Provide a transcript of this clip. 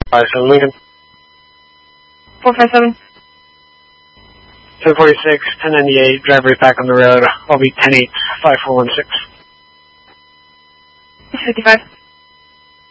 57 Lincoln. 457. 1046, 1098, driver is back on the road. I'll be 10-8, 5416. 55.